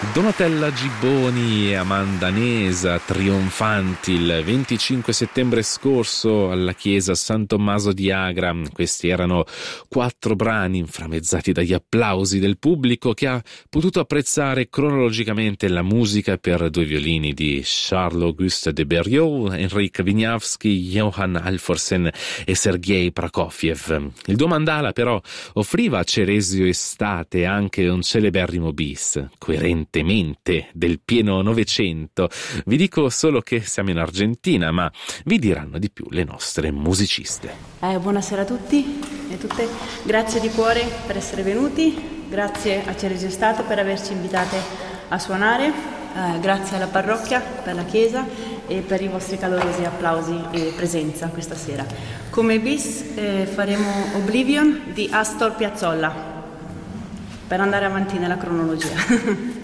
Donatella Gibboni e Amanda Nesa, trionfanti il 25 settembre scorso alla chiesa San Tommaso di Agra. Questi erano 4 brani inframmezzati dagli applausi del pubblico, che ha potuto apprezzare cronologicamente la musica per 2 violini di Charles-Auguste de Berriot, Enric Wieniawski, Johann Alforsen e Sergei Prokofiev. Il duo Mandala però offriva a Ceresio Estate anche un celeberrimo bis, coerentemente del pieno Novecento. Vi dico solo che siamo in Argentina, ma vi diranno di più le nostre musiciste. Buonasera a tutti e tutte, grazie di cuore per essere venuti, grazie a Ceresio Estate per averci invitate a suonare, grazie alla parrocchia per la chiesa e per i vostri calorosi applausi e presenza questa sera. Come bis faremo Oblivion di Astor Piazzolla per andare avanti nella cronologia.